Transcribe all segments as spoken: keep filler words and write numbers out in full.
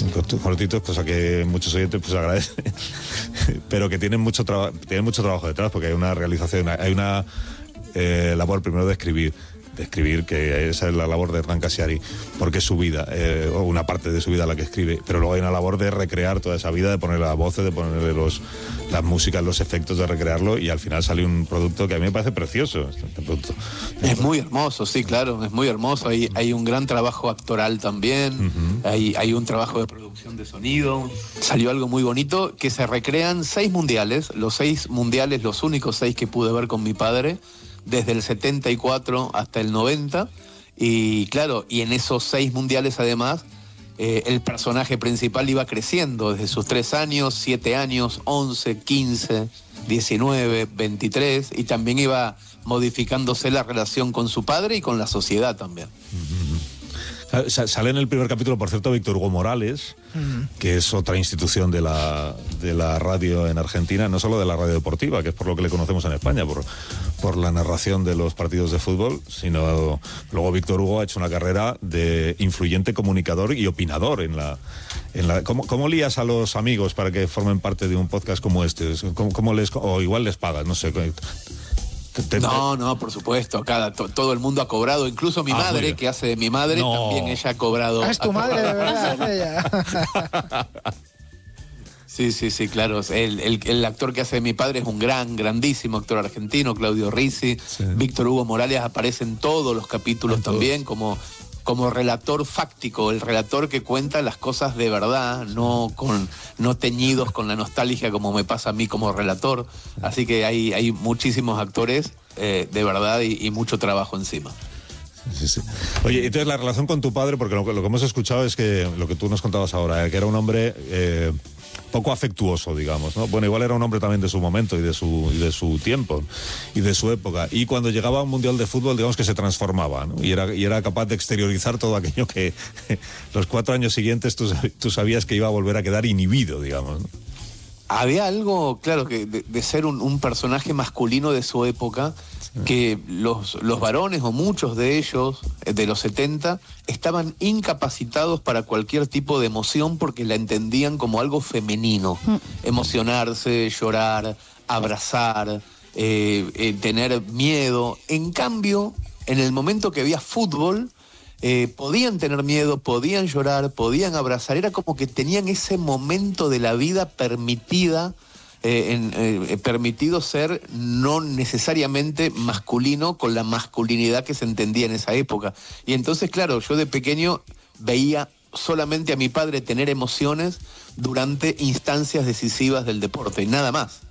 cortitos, cosa que muchos oyentes pues agradecen, pero que tienen mucho, traba- tienen mucho trabajo detrás, porque hay una realización, hay una eh, labor primero de escribir, de escribir, que esa es la labor de Hernán Casiari, porque es su vida, eh, o una parte de su vida la que escribe, pero luego hay una labor de recrear toda esa vida, de ponerle las voces, de ponerle los, las músicas, los efectos, de recrearlo, y al final sale un producto que a mí me parece precioso. Este producto. Es muy hermoso, sí, claro, es muy hermoso. Hay, hay un gran trabajo actoral también, uh-huh. hay, hay un trabajo de producción de sonido. Salió algo muy bonito, que se recrean seis mundiales, los seis mundiales, los únicos seis que pude ver con mi padre, desde el setenta y cuatro hasta el noventa, y claro, y en esos seis mundiales además, eh, el personaje principal iba creciendo desde sus tres años, siete años, once, quince, diecinueve, veintitrés, y también iba modificándose la relación con su padre y con la sociedad también. Sale en el primer capítulo, por cierto, Víctor Hugo Morales, uh-huh. que es otra institución de la, de la radio en Argentina, no solo de la radio deportiva, que es por lo que le conocemos en España, por, por la narración de los partidos de fútbol, sino luego Víctor Hugo ha hecho una carrera de influyente comunicador y opinador en la... En la ¿cómo, ¿Cómo lías a los amigos para que formen parte de un podcast como este? ¿Cómo, cómo les, o igual les pagas? No sé... No, no, por supuesto, cada, to, todo el mundo ha cobrado, incluso mi ah, madre, que hace de mi madre, no. también ella ha cobrado. Ah, es tu madre, de verdad, ella. Sí, sí, sí, claro. El, el, el actor que hace de mi padre es un gran, grandísimo actor argentino, Claudio Rizzi. Sí. Víctor Hugo Morales aparece en todos los capítulos en también, todos. como... como relator fáctico, el relator que cuenta las cosas de verdad, no con no teñidos con la nostalgia como me pasa a mí como relator. Así que hay, hay muchísimos actores eh, de verdad y, y mucho trabajo encima. Sí, sí. Oye, entonces la relación con tu padre, porque lo, lo que hemos escuchado es que lo que tú nos contabas ahora, eh, que era un hombre eh, poco afectuoso, digamos, ¿no? Bueno, igual era un hombre también de su momento y de su, y de su tiempo y de su época. Y cuando llegaba a un mundial de fútbol, digamos que se transformaba, ¿no? Y era, y era capaz de exteriorizar todo aquello que los cuatro años siguientes tú, tú sabías que iba a volver a quedar inhibido, digamos, ¿no? Había algo, claro, que de, de ser un, un personaje masculino de su época, sí. que los, los varones, o muchos de ellos, de los setenta, estaban incapacitados para cualquier tipo de emoción porque la entendían como algo femenino. Mm. Emocionarse, llorar, abrazar, eh, eh, tener miedo. En cambio, en el momento que había fútbol, Eh, podían tener miedo, podían llorar, podían abrazar, era como que tenían ese momento de la vida permitida, eh, en, eh, permitido ser no necesariamente masculino con la masculinidad que se entendía en esa época. Y entonces, claro, yo de pequeño veía solamente a mi padre tener emociones durante instancias decisivas del deporte, y nada más.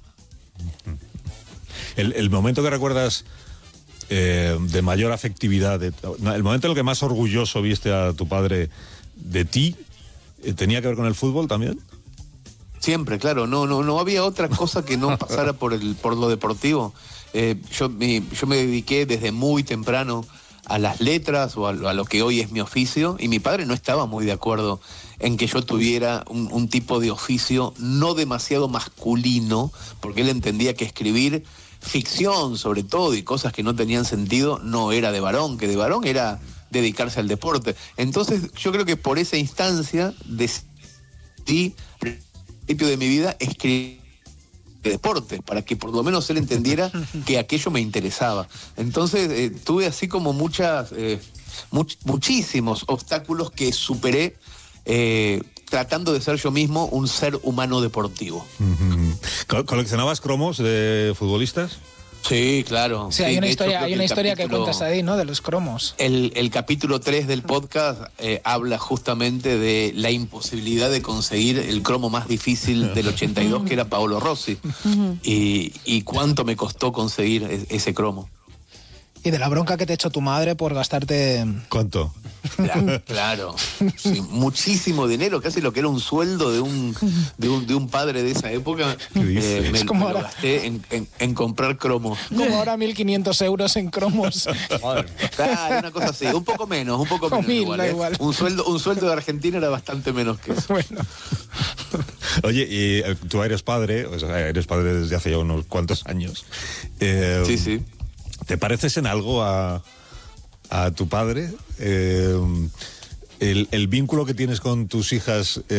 El, el momento que recuerdas... Eh, de mayor afectividad, de, el momento en el que más orgulloso viste a tu padre de ti, eh, ¿tenía que ver con el fútbol también? Siempre, claro, no, no, no había otra cosa que no pasara por el, por lo deportivo. Eh, yo, me, yo me dediqué desde muy temprano a las letras o a, a lo que hoy es mi oficio, y mi padre no estaba muy de acuerdo en que yo tuviera un, un tipo de oficio no demasiado masculino, porque él entendía que escribir ficción sobre todo y cosas que no tenían sentido no era de varón, que de varón era dedicarse al deporte. Entonces yo creo que por esa instancia decidí al principio de mi vida escribir deporte, para que por lo menos él entendiera que aquello me interesaba. Entonces eh, tuve así como muchas eh, much, muchísimos obstáculos que superé eh, tratando de ser yo mismo un ser humano deportivo. ¿Co- ¿Coleccionabas cromos de futbolistas? Sí, claro. Sí, hay sí, una hecho, historia, hay una que historia capítulo, que cuentas ahí, ¿no? De los cromos. El, el capítulo tres del podcast eh, habla justamente de la imposibilidad de conseguir el cromo más difícil del ochenta y dos, que era Paolo Rossi. y, y cuánto me costó conseguir ese cromo. Y de la bronca que te echó tu madre por gastarte... ¿Cuánto? Claro, claro. Sí, muchísimo dinero, casi lo que era un sueldo de un de un, de un padre de esa época. Eh, me, es como me lo ahora... gasté en, en, en comprar cromos. Como ahora mil quinientos euros en cromos. Claro, una cosa así, un poco menos, un poco menos. Mil, igual, da ¿eh? igual. Un sueldo, un sueldo de Argentina era bastante menos que eso. Bueno. Oye, y eh, tú eres padre, o sea, eres padre desde hace ya unos cuantos años. Eh, sí, sí. ¿Te pareces en algo a, a tu padre? Eh, el, el vínculo que tienes con tus hijas... Eh,